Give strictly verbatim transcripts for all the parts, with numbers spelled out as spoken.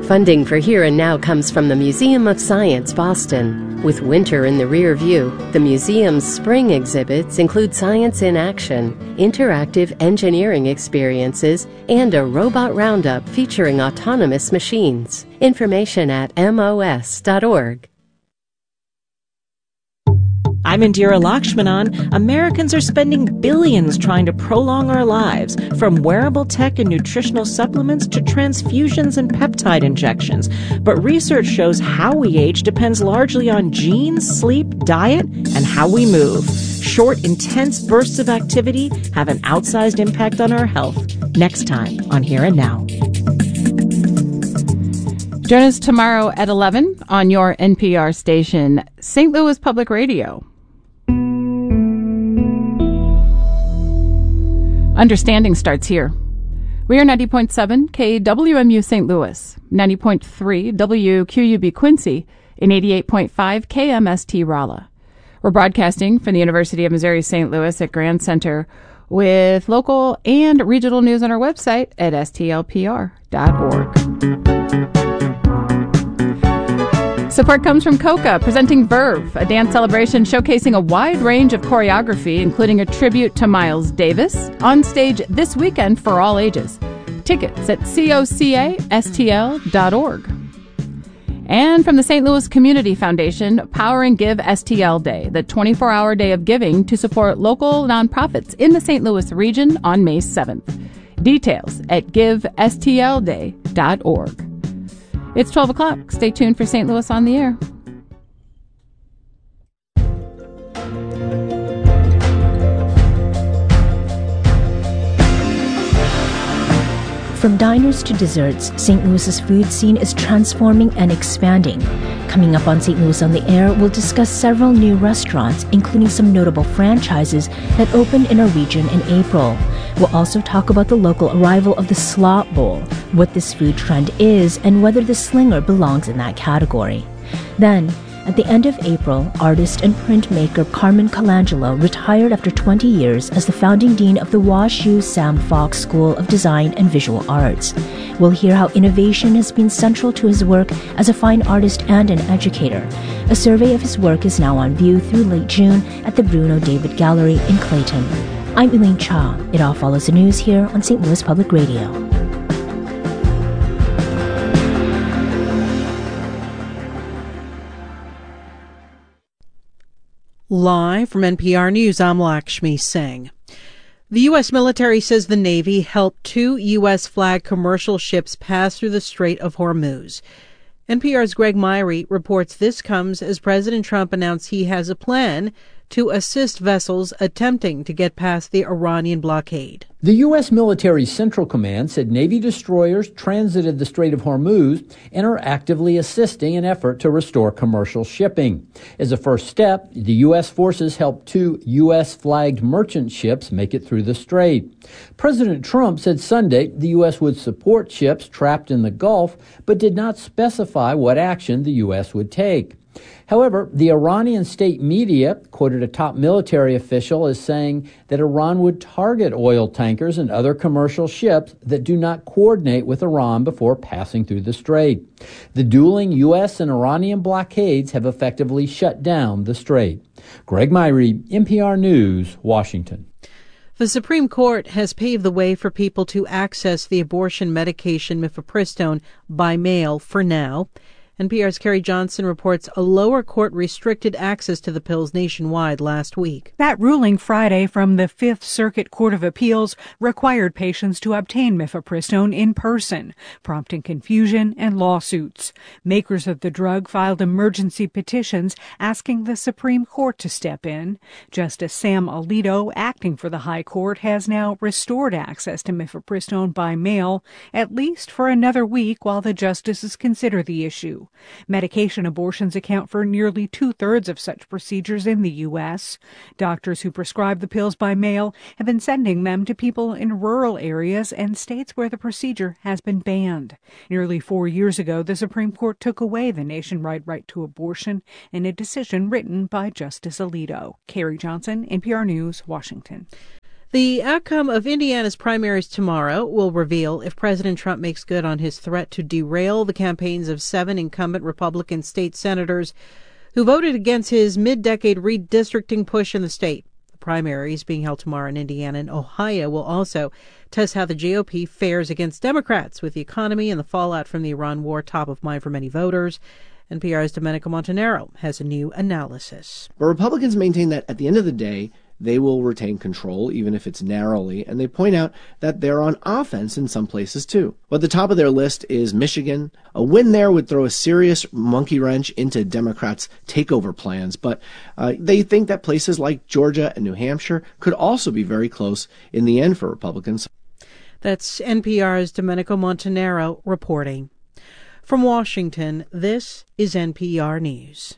Funding for Here and Now comes from the Museum of Science, Boston. With winter in the rear view, the museum's spring exhibits include science in action, interactive engineering experiences, and a robot roundup featuring autonomous machines. Information at M O S dot org. I'm Indira Lakshmanan. Americans are spending billions trying to prolong our lives, from wearable tech and nutritional supplements to transfusions and peptide injections. But research shows how we age depends largely on genes, sleep, diet, and how we move. Short, intense bursts of activity have an outsized impact on our health. Next time on Here and Now. Join us tomorrow at eleven on your N P R station, Saint Louis Public Radio. Understanding starts here. We are ninety point seven K W M U Saint Louis, ninety point three W Q U B Quincy, and eighty-eight point five K M S T Rolla. We're broadcasting from the University of Missouri Saint Louis at Grand Center with local and regional news on our website at S T L P R dot org. Support comes from Coca, presenting Verve, a dance celebration showcasing a wide range of choreography, including a tribute to Miles Davis, on stage this weekend for all ages. Tickets at coca S T L dot org. And from the Saint Louis Community Foundation, Power and Give S T L Day, the twenty-four hour day of giving to support local nonprofits in the Saint Louis region on May seventh. Details at give S T L day dot org. It's twelve o'clock. Stay tuned for Saint Louis on the Air. From diners to desserts, Saint Louis's food scene is transforming and expanding. Coming up on Saint Louis on the Air, we'll discuss several new restaurants, including some notable franchises that opened in our region in April. We'll also talk about the local arrival of the Slot Bowl, what this food trend is, and whether the Slinger belongs in that category. Then, at the end of April, artist and printmaker Carmen Colangelo retired after twenty years as the founding dean of the WashU Sam Fox School of Design and Visual Arts. We'll hear how innovation has been central to his work as a fine artist and an educator. A survey of his work is now on view through late June at the Bruno David Gallery in Clayton. I'm Elaine Cha. It all follows the news here on Saint Louis Public Radio. Live from N P R News, I'm Lakshmi Singh. The U S military says the Navy helped two U S flagged commercial ships pass through the Strait of Hormuz. N P R's Greg Myrie reports this comes as President Trump announced he has a plan to assist vessels attempting to get past the Iranian blockade. The U S military Central Command said Navy destroyers transited the Strait of Hormuz and are actively assisting an effort to restore commercial shipping. As a first step, the U S forces helped two U S-flagged merchant ships make it through the strait. President Trump said Sunday the U S would support ships trapped in the Gulf, but did not specify what action the U S would take. However, the Iranian state media quoted a top military official as saying that Iran would target oil tankers and other commercial ships that do not coordinate with Iran before passing through the strait. The dueling U S and Iranian blockades have effectively shut down the strait. Greg Myrie, N P R News, Washington. The Supreme Court has paved the way for people to access the abortion medication mifepristone by mail for now. N P R's Carrie Johnson reports a lower court restricted access to the pills nationwide last week. That ruling Friday from the Fifth Circuit Court of Appeals required patients to obtain mifepristone in person, prompting confusion and lawsuits. Makers of the drug filed emergency petitions asking the Supreme Court to step in. Justice Sam Alito, acting for the High Court, has now restored access to mifepristone by mail, at least for another week while the justices consider the issue. Medication abortions account for nearly two-thirds of such procedures in the U S. Doctors who prescribe the pills by mail have been sending them to people in rural areas and states where the procedure has been banned. Nearly four years ago, the Supreme Court took away the nationwide right to abortion in a decision written by Justice Alito. Carrie Johnson, N P R News, Washington. The outcome of Indiana's primaries tomorrow will reveal if President Trump makes good on his threat to derail the campaigns of seven incumbent Republican state senators who voted against his mid-decade redistricting push in the state. The primaries being held tomorrow in Indiana and Ohio will also test how the G O P fares against Democrats, with the economy and the fallout from the Iran war top of mind for many voters. N P R's Domenico Montanaro has a new analysis. But Republicans maintain that at the end of the day, they will retain control, even if it's narrowly, and they point out that they're on offense in some places too. But the top of their list is Michigan. A win there would throw a serious monkey wrench into Democrats' takeover plans, but uh, they think that places like Georgia and New Hampshire could also be very close in the end for Republicans. That's N P R's Domenico Montanaro reporting. From Washington, this is N P R News.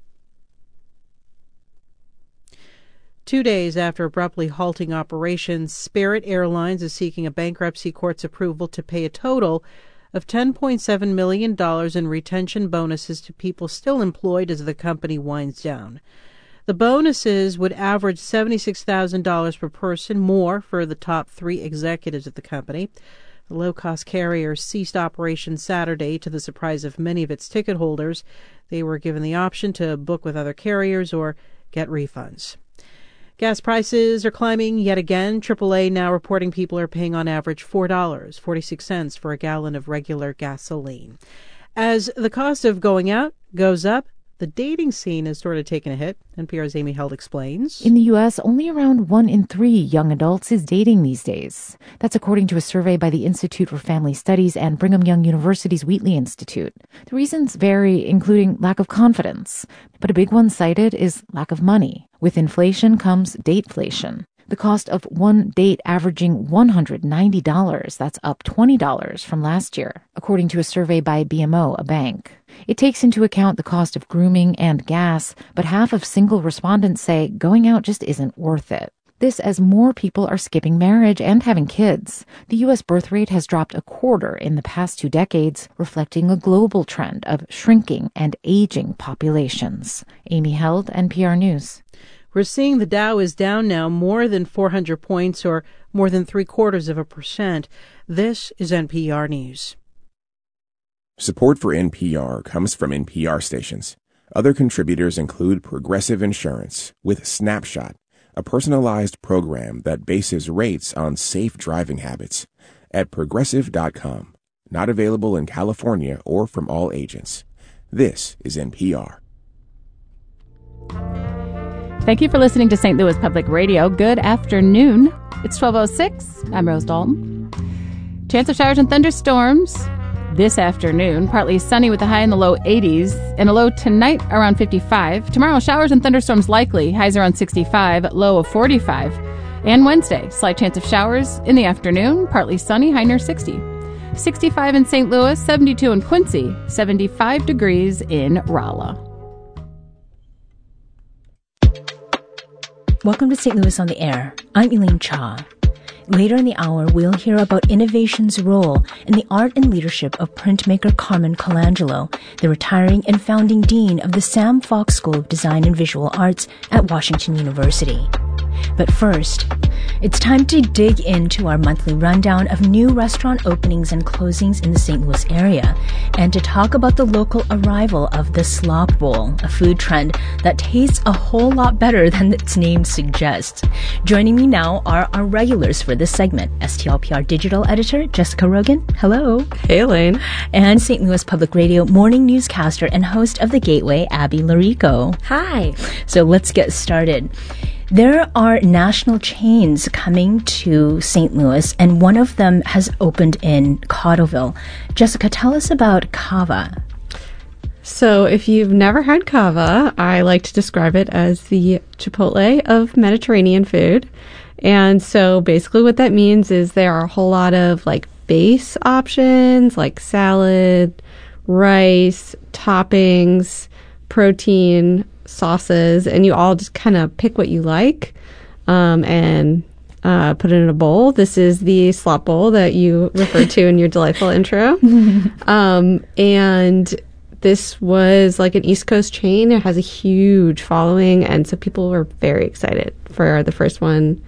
Two days after abruptly halting operations, Spirit Airlines is seeking a bankruptcy court's approval to pay a total of ten point seven million dollars in retention bonuses to people still employed as the company winds down. The bonuses would average seventy-six thousand dollars per person, more for the top three executives of the company. The low-cost carrier ceased operations Saturday to the surprise of many of its ticket holders. They were given the option to book with other carriers or get refunds. Gas prices are climbing yet again. triple A now reporting people are paying on average four dollars and forty-six cents for a gallon of regular gasoline. As the cost of going out goes up, the dating scene has sort of taken a hit. N P R's Amy Held explains. In the U S, only around one in three young adults is dating these days. That's according to a survey by the Institute for Family Studies and Brigham Young University's Wheatley Institute. The reasons vary, including lack of confidence. But a big one cited is lack of money. With inflation comes dateflation. The cost of one date averaging one hundred ninety dollars. That's up twenty dollars from last year, according to a survey by B M O, a bank. It takes into account the cost of grooming and gas, but half of single respondents say going out just isn't worth it. This as more people are skipping marriage and having kids. The U S birth rate has dropped a quarter in the past two decades, reflecting a global trend of shrinking and aging populations. Amy Held, N P R News. We're seeing the Dow is down now more than four hundred points, or more than three quarters of a percent. This is N P R News. Support for N P R comes from N P R stations. Other contributors include Progressive Insurance with Snapshot, a personalized program that bases rates on safe driving habits, at progressive dot com. Not available in California or from all agents. This is N P R. Thank you for listening to Saint Louis Public Radio. Good afternoon. It's twelve oh six. I'm Rose Dalton. Chance of showers and thunderstorms this afternoon. Partly sunny with a high in the low eighties and a low tonight around fifty-five. Tomorrow, showers and thunderstorms likely. Highs around sixty-five, low of forty-five. And Wednesday, slight chance of showers in the afternoon. Partly sunny, high near sixty. sixty-five in Saint Louis, seventy-two in Quincy, seventy-five degrees in Rolla. Welcome to Saint Louis on the Air. I'm Elaine Cha. Later in the hour, we'll hear about innovation's role in the art and leadership of printmaker Carmen Colangelo, the retiring and founding dean of the Sam Fox School of Design and Visual Arts at Washington University. But first, it's time to dig into our monthly rundown of new restaurant openings and closings in the Saint Louis area, and to talk about the local arrival of the Slop Bowl, a food trend that tastes a whole lot better than its name suggests. Joining me now are our regulars for this segment, S T L P R digital editor Jessica Rogan. Hello. Hey, Elaine. And Saint Louis Public Radio morning newscaster and host of The Gateway, Abby Larico. Hi. So let's get started. There are national chains coming to Saint Louis, and one of them has opened in Cottleville. Jessica, tell us about Cava. So if you've never had Cava, I like to describe it as the Chipotle of Mediterranean food. And so basically what that means is there are a whole lot of like base options, like salad, rice, toppings, protein, sauces, and you all just kind of pick what you like um, and uh, put it in a bowl. This is the slop bowl that you referred to in your delightful intro. Um, and this was like an East Coast chain. It has a huge following, and so people were very excited for the first one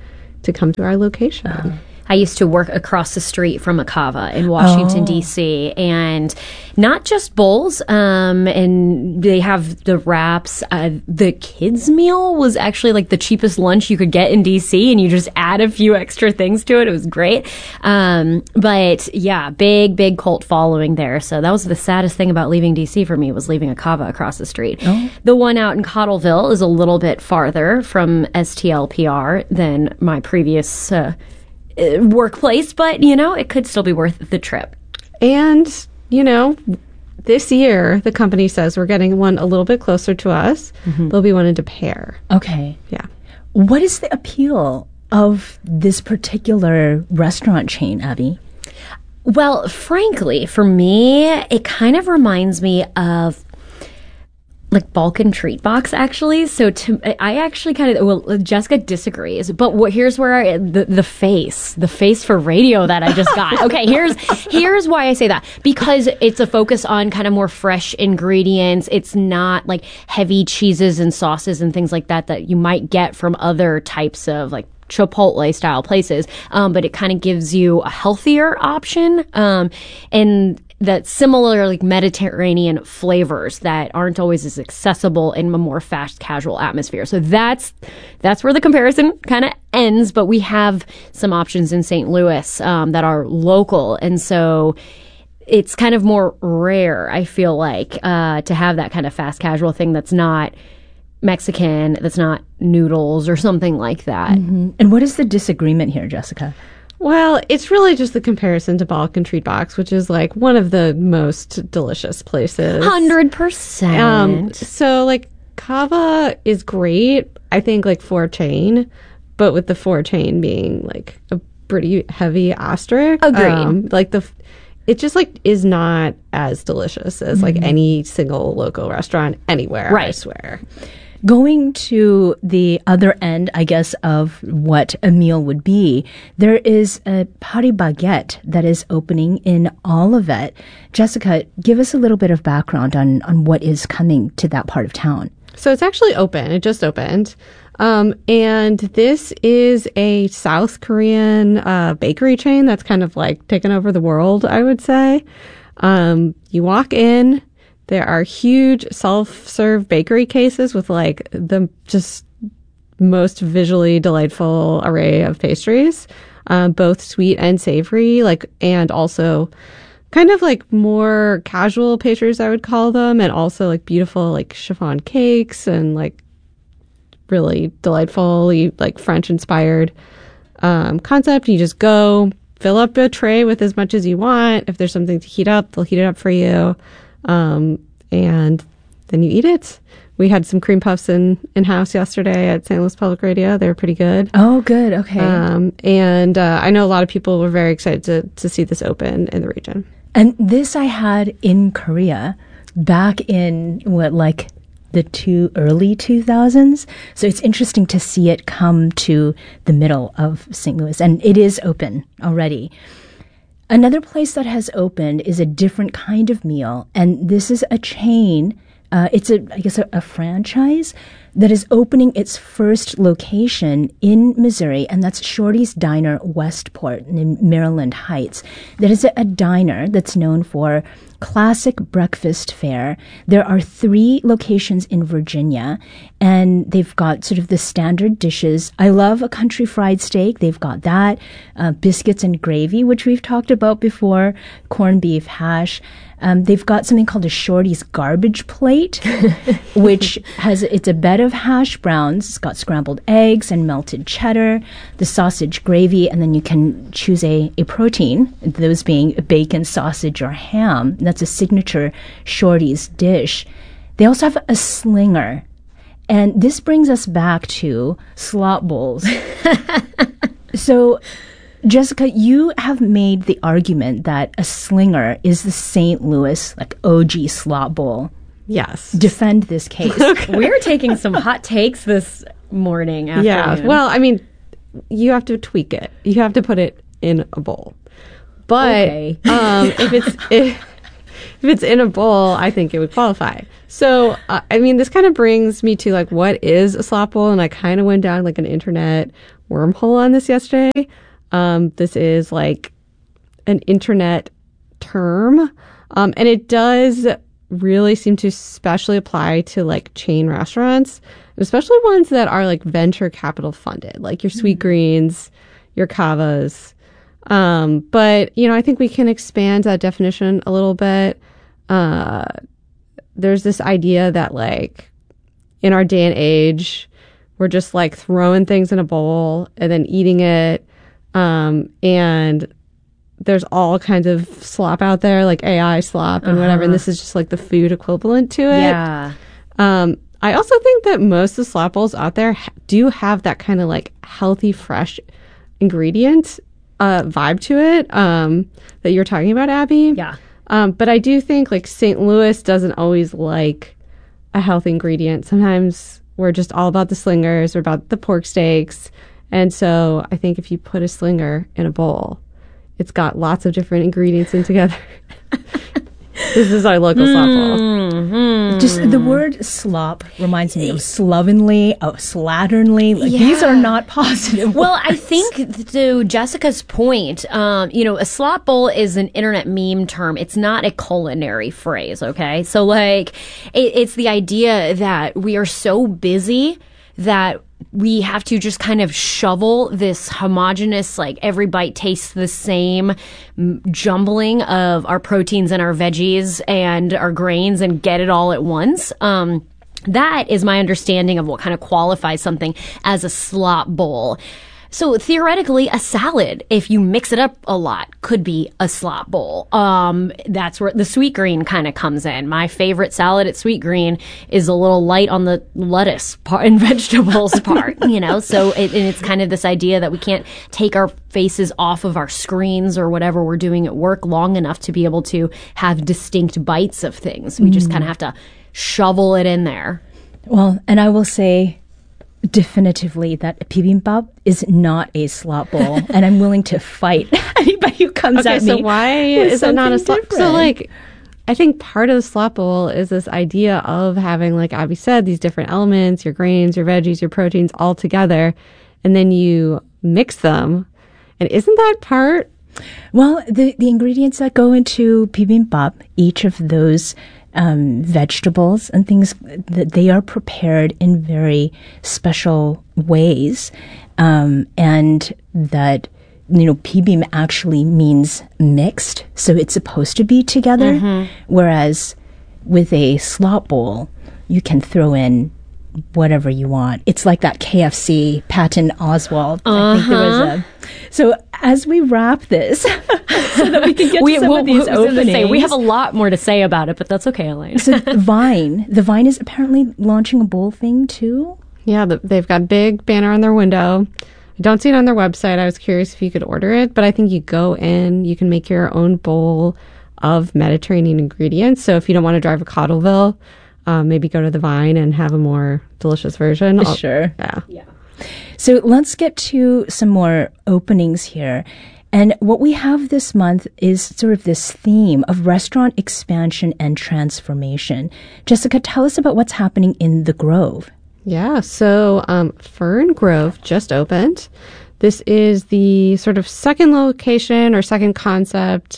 to come to our location. Uh, I used to work across the street from a Cava in Washington, Oh. D C, and not just bowls, um, and they have the wraps. Uh, the kids' meal was actually like the cheapest lunch you could get in D C, and you just add a few extra things to it. It was great. Um, but yeah, big, big cult following there. So that was the saddest thing about leaving D C for me, was leaving a Cava across the street. Oh. The one out in Cottleville is a little bit farther from S T L P R than my previous uh, uh, workplace, but you know, it could still be worth the trip. And, you know, this year, the company says we're getting one a little bit closer to us. They'll be one into Pear. Okay. Yeah. What is the appeal of this particular restaurant chain, Abby? Well, frankly, for me, it kind of reminds me of like Balkan Treat Box, actually. So to, I actually kind of, well, Jessica disagrees, but what, here's where I, the, the face, the face for radio that I just got. Okay, here's, here's why I say that. Because it's a focus on kind of more fresh ingredients. It's not like heavy cheeses and sauces and things like that that you might get from other types of like Chipotle style places. Um, but it kind of gives you a healthier option. Um, and that similar like Mediterranean flavors that aren't always as accessible in a more fast casual atmosphere. So that's that's where the comparison kind of ends. But we have some options in Saint Louis um, that are local, and so it's kind of more rare, I feel like, uh, to have that kind of fast casual thing that's not Mexican, that's not noodles or something like that. Mm-hmm. And what is the disagreement here, Jessica? Well, it's really just the comparison to Balkan Treat Box, which is like one of the most delicious places. one hundred percent. Um, so like Cava is great, I think, like for chain, but with the for chain being like a pretty heavy asterisk. Agreed. Um, like the, it just like is not as delicious as like any single local restaurant anywhere. Right. I swear. Going to the other end, I guess, of what a meal would be, there is a Paris Baguette that is opening in Olivet. Jessica, give us a little bit of background on, on what is coming to that part of town. So it's actually open. It just opened. Um, and this is a South Korean uh, bakery chain that's kind of like taken over the world, I would say. Um, you walk in. There are huge self-serve bakery cases with like the just most visually delightful array of pastries, um, both sweet and savory, like, and also kind of like more casual pastries, I would call them, and also like beautiful like chiffon cakes and like really delightful, like French-inspired um, concept. You just go fill up a tray with as much as you want. If there's something to heat up, they'll heat it up for you. Um, and then you eat it. We had some cream puffs in, in-house yesterday at Saint Louis Public Radio. They were pretty good. Oh, good. Okay. Um, and uh, I know a lot of people were very excited to, to see this open in the region. And this I had in Korea back in, what, like the two early two thousands. So it's interesting to see it come to the middle of Saint Louis. And it is open already. Another place that has opened is a different kind of meal, and this is a chain. Uh, it's a, I guess, a, a franchise that is opening its first location in Missouri, and that's Shorty's Diner Westport in Maryland Heights. That is a, a diner that's known for classic breakfast fare. There are three locations in Virginia, and they've got sort of the standard dishes. I love a country fried steak. They've got that, uh, biscuits and gravy, which we've talked about before, corned beef hash. Um, they've got something called a Shorty's garbage plate, which has, it's a bed of hash browns. It's got scrambled eggs and melted cheddar, the sausage gravy, and then you can choose a, a protein, those being bacon, sausage, or ham. That's a signature Shorty's dish. They also have a slinger. And this brings us back to slop bowls. So, Jessica, you have made the argument that a slinger is the Saint Louis, like, O G slop bowl. Yes. Defend this case. Okay. We're taking some hot takes this morning, afternoon. Yeah. Well, I mean, you have to tweak it. You have to put it in a bowl. But okay. um, if it's if, if it's in a bowl, I think it would qualify. So, uh, I mean, this kind of brings me to like, what is a slop bowl? And I kind of went down like an internet wormhole on this yesterday. Um, this is like an internet term, um, and it does really seem to especially apply to like chain restaurants, especially ones that are like venture capital funded, like your Sweet Greens, your Cavas. Um, but, you know, I think we can expand that definition a little bit. Uh, there's this idea that like in our day and age, we're just like throwing things in a bowl and then eating it. Um, and there's all kinds of slop out there, like A I slop and uh-huh. whatever. And this is just like the food equivalent to it. Yeah. Um, I also think that most of the slop bowls out there ha- do have that kind of like healthy, fresh ingredient uh, vibe to it um, that you're talking about, Abby. Yeah. Um, but I do think like Saint Louis doesn't always like a healthy ingredient. Sometimes we're just all about the slingers or about the pork steaks. And so I think if you put a slinger in a bowl, it's got lots of different ingredients in together. This is our local slop bowl. Mm-hmm. Just the word slop reminds me of slovenly, of slatternly. Like, yeah. These are not positive Well, words. I think to Jessica's point, um, you know, a slop bowl is an internet meme term. It's not a culinary phrase, okay? So, like, it, it's the idea that we are so busy that we have to just kind of shovel this homogenous, like every bite tastes the same m- jumbling of our proteins and our veggies and our grains and get it all at once. Um, that is my understanding of what kind of qualifies something as a slop bowl. So theoretically, a salad, if you mix it up a lot, could be a slop bowl. Um, that's where the Sweet Green kind of comes in. My favorite salad at Sweet Green is a little light on the lettuce part and vegetables part, you know? So it, and it's kind of this idea that we can't take our faces off of our screens or whatever we're doing at work long enough to be able to have distinct bites of things. We mm. just kind of have to shovel it in there. Well, and I will say definitively that bibimbap is not a slop bowl, and I'm willing to fight anybody who comes okay, at me. So why is it not a slop? Different. So like, I think part of the slop bowl is this idea of having, like Abby said, these different elements: your grains, your veggies, your proteins, all together, and then you mix them. And isn't that part? Well, the the ingredients that go into bibimbap, each of those Um, vegetables and things, that they are prepared in very special ways, um, and that, you know, pibim actually means mixed, so it's supposed to be together. Mm-hmm. Whereas with a slop bowl, you can throw in whatever you want. It's like that K F C Patton Oswalt. Uh-huh. I think there was a. So as we wrap this, so that we can get we, to some we'll, of these we'll, openings. Say, we have a lot more to say about it, but that's okay, Elaine. So Vine, the Vine is apparently launching a bowl thing too. Yeah, the, they've got a big banner on their window. I don't see it on their website. I was curious if you could order it, but I think you go in, you can make your own bowl of Mediterranean ingredients. So if you don't want to drive to Cottleville, um, maybe go to the Vine and have a more delicious version. I'll, sure. Yeah. Yeah. So let's get to some more openings here. And what we have this month is sort of this theme of restaurant expansion and transformation. Jessica, tell us about what's happening in the Grove. Yeah, so um, Fern Grove just opened. This is the sort of second location or second concept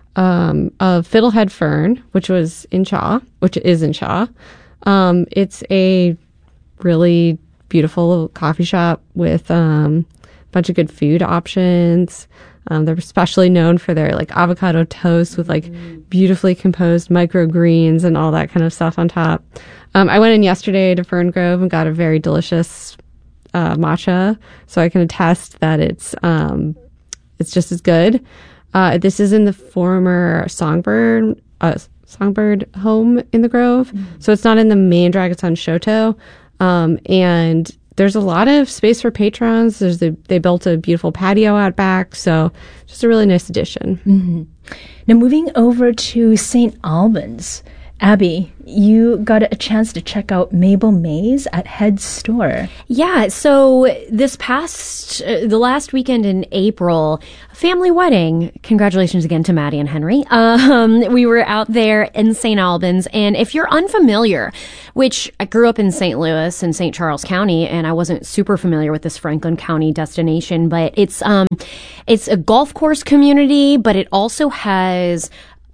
um, of Fiddlehead Fern, which was in Shaw, which is in Shaw. Um, it's a really beautiful coffee shop with um, a bunch of good food options. Um, they're especially known for their like avocado toast with like beautifully composed microgreens and all that kind of stuff on top. Um, I went in yesterday to Fern Grove and got a very delicious uh, matcha, so I can attest that it's um, it's just as good. Uh, this is in the former Songbird uh, Songbird home in the Grove, mm-hmm. so it's not in the main drag. It's on Shoto. Um, and there's a lot of space for patrons. There's the, they built a beautiful patio out back. So just a really nice addition. Mm-hmm. Now moving over to Saint Albans. Abby, you got a chance to check out Mabel Mays at Head's store. Yeah, so this past, uh, the last weekend in April, family wedding. Congratulations again to Maddie and Henry. Um, we were out there in Saint Albans, and if you're unfamiliar, which I grew up in Saint Louis and Saint Charles County, and I wasn't super familiar with this Franklin County destination, but it's um, it's a golf course community, but it also has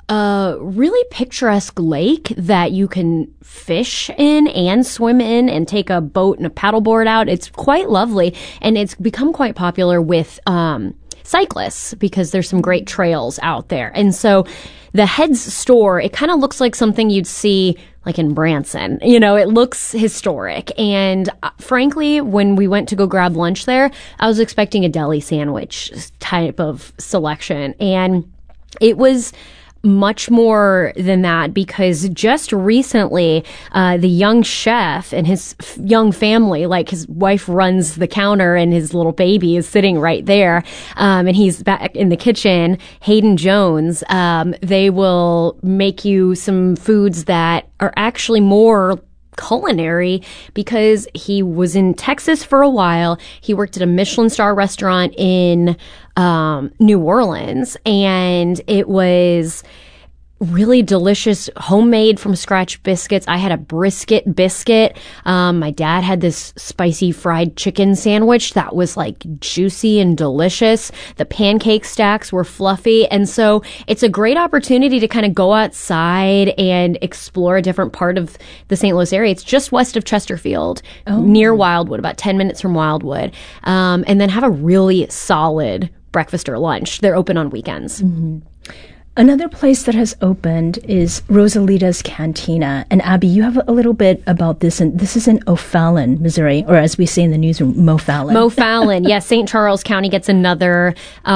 a really picturesque lake that you can fish in and swim in and take a boat and a paddleboard out. It's quite lovely, and it's become quite popular with um, cyclists because there's some great trails out there. And so the Head's store, it kind of looks like something you'd see like in Branson. You know, it looks historic. And uh, frankly, when we went to go grab lunch there, I was expecting a deli sandwich type of selection. And it was much more than that, because just recently, uh, the young chef and his f- young family, like his wife runs the counter and his little baby is sitting right there, um, and he's back in the kitchen, Hayden Jones, um, they will make you some foods that are actually more culinary, because he was in Texas for a while. He worked at a Michelin star restaurant in um, New Orleans, and it was really delicious homemade from scratch biscuits. I had a brisket biscuit. Um, my dad had this spicy fried chicken sandwich that was like juicy and delicious. The pancake stacks were fluffy. And so it's a great opportunity to kind of go outside and explore a different part of the Saint Louis area. It's just west of Chesterfield, oh. near Wildwood, about ten minutes from Wildwood. Um, and then have a really solid breakfast or lunch. They're open on weekends. Mm-hmm. Another place that has opened is Rosalita's Cantina. And Abby, you have a little bit about this, and this is in O'Fallon, Missouri, or as we say in the newsroom, Mo'Fallon. Mo'Fallon, yes. Saint Charles County gets another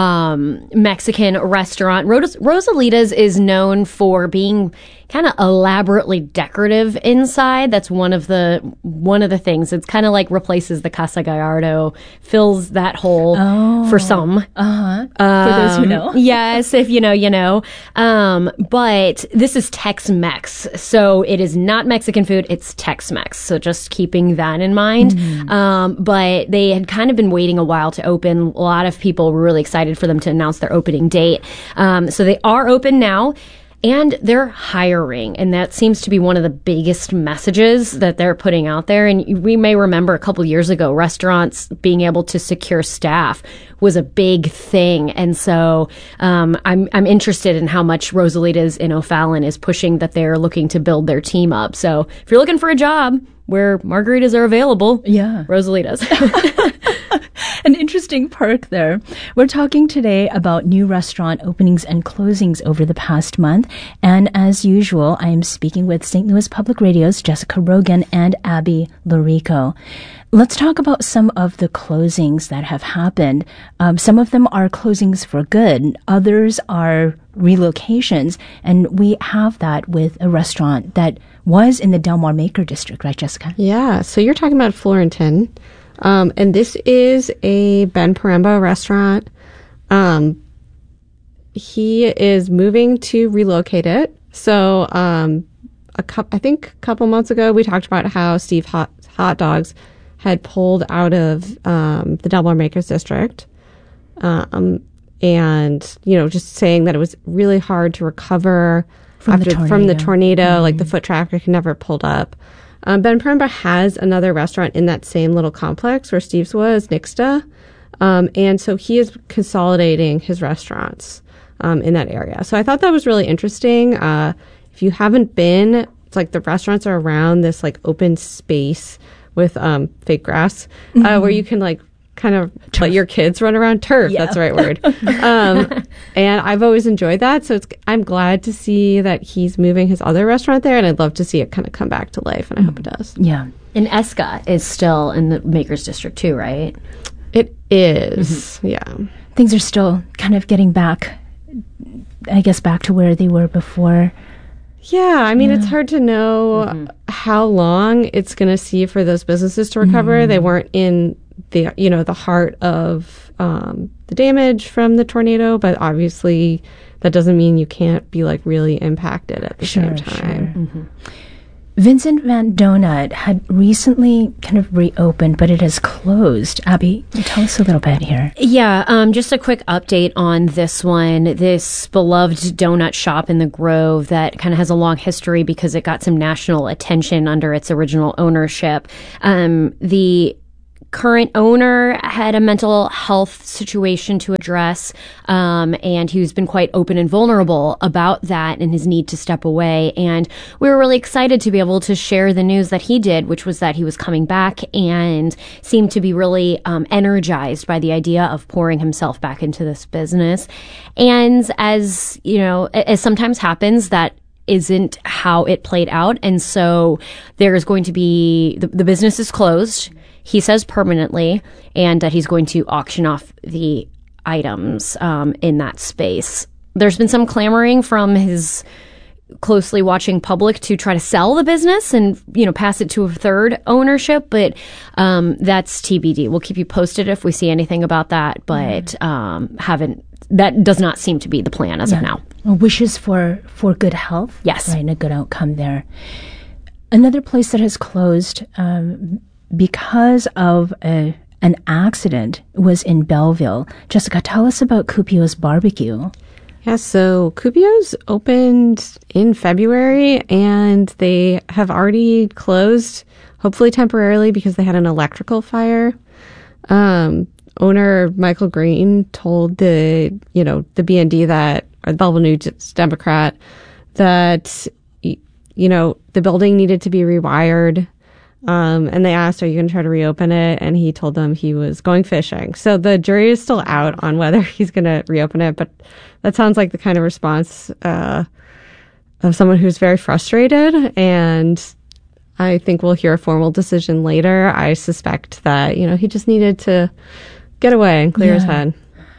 um, Mexican restaurant. Ros- Rosalita's is known for being kind of elaborately decorative inside. That's one of the one of the things. It's kind of like replaces the Casa Gallardo, fills that hole oh, for some. Uh-huh. Um, for those who know. Yes, if you know, you know. Um, but this is Tex-Mex. So it is not Mexican food, it's Tex-Mex. So just keeping that in mind. Mm. Um, but they had kind of been waiting a while to open. A lot of people were really excited for them to announce their opening date. Um, so they are open now. And they're hiring, and that seems to be one of the biggest messages that they're putting out there. And we may remember a couple years ago, restaurants being able to secure staff was a big thing. And so um, I'm I'm interested in how much Rosalita's in O'Fallon is pushing that they're looking to build their team up. So if you're looking for a job where margaritas are available, yeah, Rosalita's. An interesting perk there. We're talking today about new restaurant openings and closings over the past month. And as usual, I am speaking with Saint Louis Public Radio's Jessica Rogan and Abby Lorico. Let's talk about some of the closings that have happened. Um, some of them are closings for good. Others are relocations. And we have that with a restaurant that was in the Delmar Maker District, right, Jessica? Yeah. So you're talking about Florentin. Um, and this is a Ben Paremba restaurant. Um, he is moving to relocate it. So, um, a couple, I think a couple months ago, we talked about how Steve Hot, Hot Dogs had pulled out of, um, the Delmar Makers District. Um, and, you know, just saying that it was really hard to recover from, after, the, tornado. from the tornado, mm-hmm. like the foot traffic never pulled up. Um, Ben Paremba has another restaurant in that same little complex where Steve's was, Nixta. Um, and so he is consolidating his restaurants um, in that area. So I thought that was really interesting. Uh, if you haven't been, it's like the restaurants are around this like open space with um, fake grass mm-hmm. uh, where you can like kind of turf. Let your kids run around. Turf, yeah. That's the right word. um, and I've always enjoyed that. So it's, I'm glad to see that he's moving his other restaurant there, and I'd love to see it kind of come back to life, and I hope it does. Yeah. And Esca is still in the Makers District too, right? It is, mm-hmm. yeah. Things are still kind of getting back, I guess, back to where they were before. Yeah, I mean, yeah. it's hard to know mm-hmm. how long it's going to see for those businesses to recover. Mm-hmm. They weren't in the, you know, the heart of um, the damage from the tornado, but obviously that doesn't mean you can't be like really impacted at the Sure, same time. sure. Mm-hmm. Vincent Van Donut had recently kind of reopened, but it has closed. Abby, tell us a little bit here. Yeah, um, just a quick update on this one. This beloved donut shop in the Grove that kind of has a long history because it got some national attention under its original ownership. Um, the current owner had a mental health situation to address, um, and he's been quite open and vulnerable about that and his need to step away. And we were really excited to be able to share the news that he did, which was that he was coming back and seemed to be really um, energized by the idea of pouring himself back into this business. And as, you know, as sometimes happens, that isn't how it played out. And so there's going to be, the, the business is closed. He says permanently, and that he's going to auction off the items um, in that space. There's been some clamoring from his closely watching public to try to sell the business and, you know, pass it to a third ownership, but um, that's T B D. We'll keep you posted if we see anything about that, but um, haven't. That does not seem to be the plan as yeah. of now. Well, wishes for, for good health. Yes. Right, and a good outcome there. Another place that has closed um, because of a, an accident was in Belleville. Jessica, tell us about Cupio's Barbecue. Yeah, so Cupio's opened in February, and they have already closed, hopefully temporarily, because they had an electrical fire. Um, owner Michael Green told the, you know, the B N D that, or the Belleville News Democrat, that, you know, the building needed to be rewired. Um, and they asked, are you going to try to reopen it? And he told them he was going fishing. So the jury is still out on whether he's going to reopen it. But that sounds like the kind of response uh, of someone who's very frustrated. And I think we'll hear a formal decision later. I suspect that, you know, he just needed to get away and clear yeah. his head.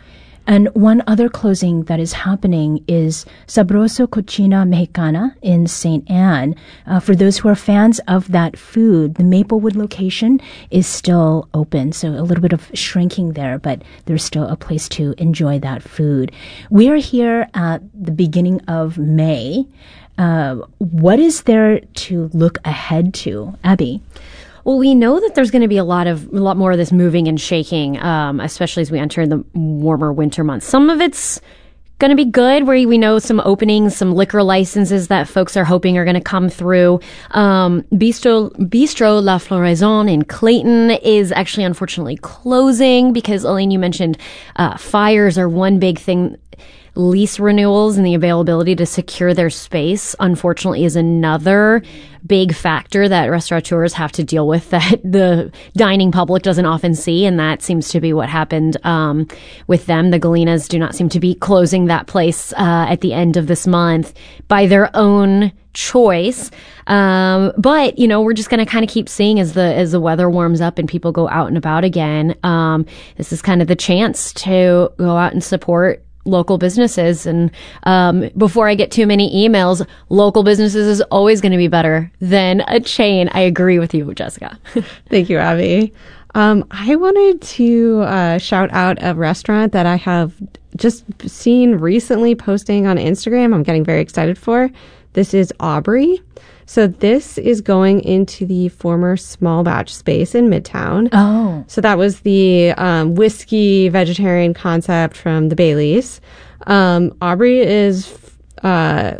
And one other closing that is happening is Sabroso Cocina Mexicana in Saint Anne. Uh, for those who are fans of that food, the Maplewood location is still open. So a little bit of shrinking there, but there's still a place to enjoy that food. We are here at the beginning of May. Uh, what is there to look ahead to, Abby? Well, we know that there's going to be a lot of a lot more of this moving and shaking, um, especially as we enter the warmer winter months. Some of it's going to be good, where we know some openings, some liquor licenses that folks are hoping are going to come through. Um, Bistro, Bistro La Floraison in Clayton is actually unfortunately closing because, Elaine, you mentioned uh, fires are one big thing. Lease renewals and the availability to secure their space, unfortunately, is another big factor that restaurateurs have to deal with that the dining public doesn't often see. And that seems to be what happened um, with them. The Galenas do not seem to be closing that place uh, at the end of this month by their own choice. Um, but, you know, we're just going to kind of keep seeing as the, as the weather warms up and people go out and about again. Um, this is kind of the chance to go out and support local businesses. And um, before I get too many emails, local businesses is always going to be better than a chain. I agree with you, Jessica. Thank you, Abby. Um, I wanted to uh, shout out a restaurant that I have just seen recently posting on Instagram. I'm getting very excited for. This is Aubrey. So this is going into the former Small Batch space in Midtown. Oh. So that was the um, whiskey vegetarian concept from the Baileys. Um, Aubrey is uh,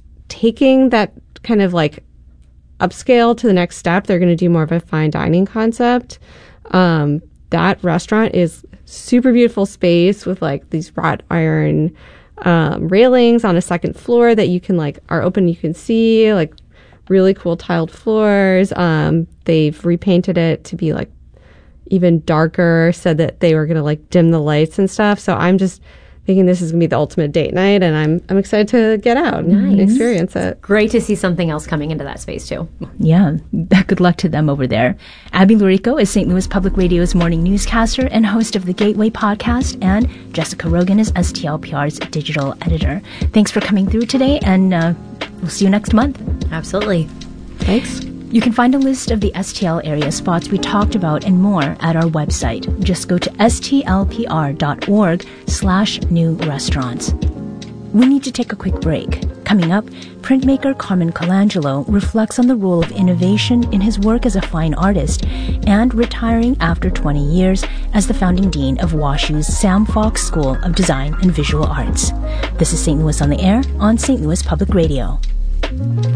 taking that kind of like upscale to the next step. They're going to do more of a fine dining concept. Um, that restaurant is super beautiful space with like these wrought iron um, railings on a second floor that you can like are open. You can see like really cool tiled floors. Um, they've repainted it to be like even darker, said that they were going to like dim the lights and stuff. So I'm just thinking this is going to be the ultimate date night, and I'm I'm excited to get out nice. and experience it. Great to see something else coming into that space too. Yeah, good luck to them over there. Abby Lurico is Saint Louis Public Radio's morning newscaster and host of the Gateway podcast, and Jessica Rogan is S T L P R's digital editor. Thanks for coming through today, and uh, we'll see you next month. Absolutely. Thanks. You can find a list of the S T L area spots we talked about and more at our website. Just go to stlpr.org slash new restaurants. We need to take a quick break. Coming up, printmaker Carmen Colangelo reflects on the role of innovation in his work as a fine artist and retiring after twenty years as the founding dean of WashU's Sam Fox School of Design and Visual Arts. This is Saint Louis on the Air on Saint Louis Public Radio.